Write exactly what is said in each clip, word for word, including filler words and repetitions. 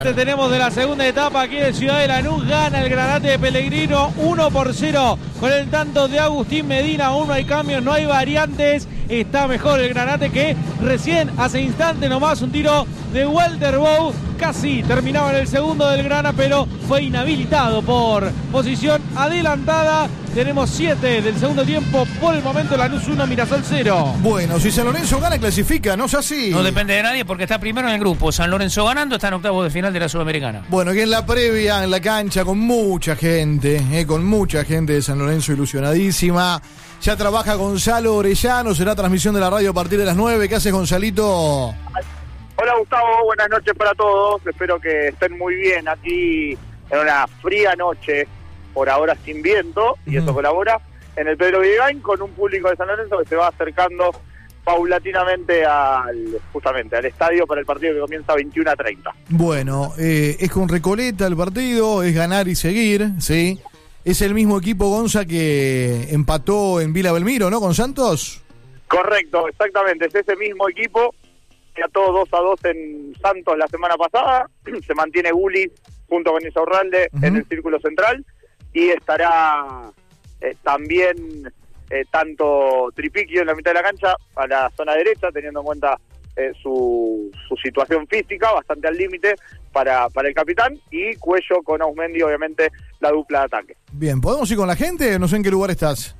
Tenemos de la segunda etapa aquí en Ciudad de Lanús, gana el Granate de Pellegrino uno por cero con el tanto de Agustín Medina. Aún no hay cambios, no hay variantes, está mejor el Granate que recién hace instante nomás un tiro de Walter Bow, casi terminaba en el segundo del Grana, pero fue inhabilitado por posición adelantada. Tenemos siete del segundo tiempo, por el momento Lanús uno, Mirasol cero. Bueno, si San Lorenzo gana, clasifica, ¿no es así? No depende de nadie porque está primero en el grupo. San Lorenzo ganando, está en octavos de final de la Sudamericana. Bueno, que en la previa, en la cancha, con mucha gente, eh, con mucha gente de San Lorenzo ilusionadísima. Ya trabaja Gonzalo Orellano, será transmisión de la radio a partir de las nueve. ¿Qué haces, Gonzalito? Hola, Gustavo, buenas noches para todos. Espero que estén muy bien aquí en una fría noche, por ahora sin viento, y eso colabora, en el Pedro Vigain, con un público de San Lorenzo que se va acercando paulatinamente al justamente al estadio para el partido que comienza a veintiuna a treinta. Bueno, eh, es con Recoleta el partido, es ganar y seguir, ¿sí? Es el mismo equipo, Gonza, que empató en Vila Belmiro, ¿no? Con Santos. Correcto, exactamente, es ese mismo equipo que ató dos a dos en Santos la semana pasada. Se mantiene Guli junto con Isaurralde uh-huh. en el círculo central, y estará eh, también eh, tanto Tripiquio en la mitad de la cancha a la zona derecha, teniendo en cuenta eh, su, su situación física bastante al límite para, para el capitán, y Cuello con Ausmendi, obviamente la dupla de ataque. Bien, ¿podemos ir con la gente? No sé en qué lugar estás.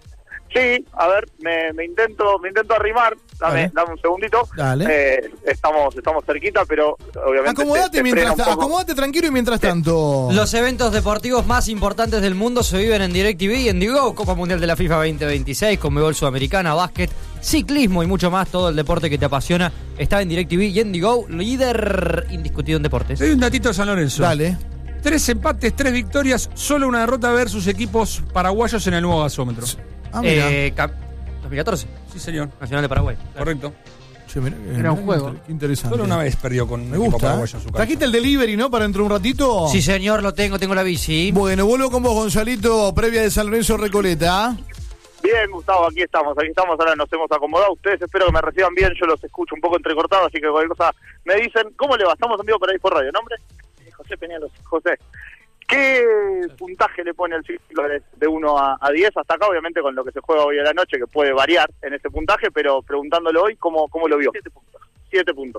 Sí, a ver, me, me intento me intento arrimar, dame, dame un segundito. Dale. Eh, estamos estamos cerquita, pero obviamente... Acomodate, te, te mientras, acomodate tranquilo y mientras sí. tanto... Los eventos deportivos más importantes del mundo se viven en DirecTV y en Digo, Copa Mundial de la FIFA veinte veintiséis, Conmebol Sudamericana, básquet, ciclismo y mucho más. Todo el deporte que te apasiona está en DirecTV y en Digo, líder indiscutido en deportes. Hay un datito de San Lorenzo. Dale. Tres empates, tres victorias, solo una derrota versus equipos paraguayos en el nuevo gasómetro. Ah, mira. Eh, dos mil catorce. Sí, señor. Nacional de Paraguay. Claro. Correcto. Che, mirá, Era un juego. Qué interesante. Solo una vez perdió con Me un equipo gusta, paraguayo en su casa. ¿Trajiste el delivery, no? Para dentro de un ratito. Sí, señor, lo tengo, tengo la bici. Bueno, vuelvo con vos, Gonzalito, previa de San Lorenzo Recoleta. Bien, Gustavo, aquí estamos, aquí estamos, ahora nos hemos acomodado. Ustedes espero que me reciban bien, yo los escucho un poco entrecortados, así que cualquier cosa me dicen. ¿Cómo le va? Estamos en vivo por ahí por radio. ¿Nombre? José Peñalos. José. ¿Qué puntaje le pone el ciclo de uno a diez hasta acá? Obviamente con lo que se juega hoy a la noche, que puede variar en ese puntaje, pero preguntándolo hoy, ¿cómo, cómo lo vio? Siete puntos. Siete puntos.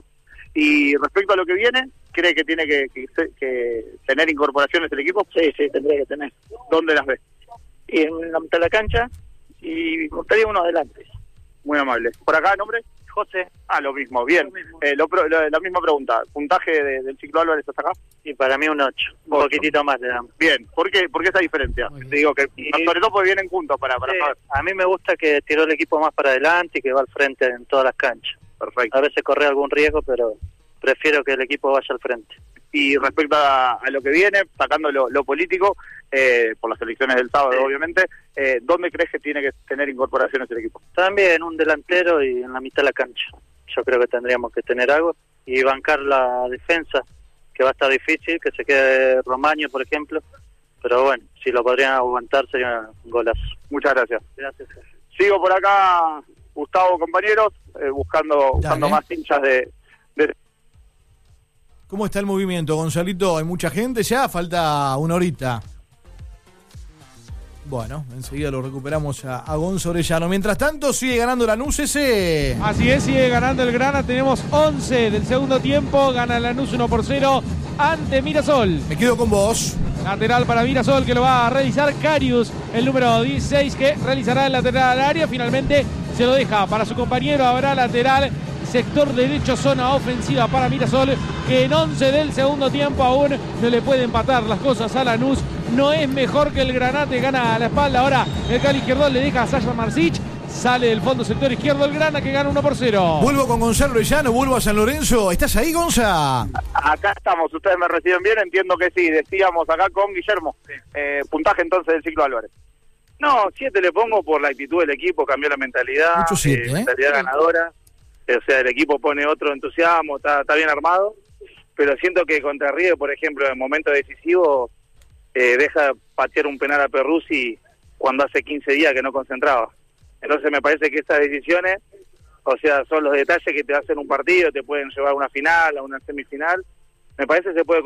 Y respecto a lo que viene, ¿cree que tiene que, que, que tener incorporaciones el equipo? Sí, sí, tendría que tener. ¿Dónde las ve? Y en la mitad de la cancha, y me gustaría uno adelante. Muy amable. ¿Por acá, nombre? José. Ah, lo mismo, bien. Lo mismo. Eh, lo, lo, la misma pregunta. ¿Puntaje de, del Ciclo Álvarez hasta acá? Y para mí un ocho. Un poquitito más le damos. Bien. ¿Por qué, ¿Por qué esa diferencia? Te digo que y, sobre todo porque vienen juntos para, para sí, saber. A mí me gusta que tiró el equipo más para adelante y que va al frente en todas las canchas. Perfecto. A veces corre algún riesgo, pero prefiero que el equipo vaya al frente. Y respecto a, a lo que viene, sacando lo, lo político, eh, por las elecciones del sábado, sí. obviamente, eh, ¿dónde crees que tiene que tener incorporaciones el equipo? También un delantero y en la mitad de la cancha. Yo creo que tendríamos que tener algo y bancar la defensa, que va a estar difícil, que se quede Romaño, por ejemplo, pero bueno, si lo podrían aguantar sería un golazo. Muchas gracias. Gracias. Sigo por acá, Gustavo, compañeros, eh, buscando, buscando más hinchas de, de... ¿Cómo está el movimiento, Gonzalito? ¿Hay mucha gente ya? Falta una horita. Bueno, enseguida lo recuperamos a, a Gonzo Orellano. Mientras tanto, sigue ganando Lanús ese. Así es, sigue ganando el Grana. Tenemos once del segundo tiempo. Gana Lanús uno por cero ante Mirasol. Me quedo con vos. Lateral para Mirasol, que lo va a realizar Carius, el número dieciséis, que realizará el lateral al área. Finalmente se lo deja para su compañero. Habrá lateral, sector derecho, zona ofensiva para Mirasol, que en once del segundo tiempo aún no le puede empatar las cosas a Lanús. No es mejor que el Granate, gana a la espalda. Ahora el Cali izquierdo le deja a Sasha Marsic. Sale del fondo sector izquierdo el Grana, que gana uno por cero. Vuelvo con Gonzalo Orellano, vuelvo a San Lorenzo. ¿Estás ahí, Gonza? Acá estamos, ustedes me reciben bien, entiendo que sí. Decíamos acá con Guillermo. Sí. Eh, puntaje entonces del Ciclo Álvarez. No, siete le pongo por la actitud del equipo, cambió la mentalidad. Mucho siete, eh, ¿eh? Mentalidad ganadora. O sea, el equipo pone otro entusiasmo, está, está bien armado. Pero siento que contra River, por ejemplo, en el momento decisivo, eh, deja patear un penal a Perruzzi cuando hace quince días que no concentraba. Entonces me parece que estas decisiones, o sea, son los detalles que te hacen un partido, te pueden llevar a una final, a una semifinal, me parece que se puede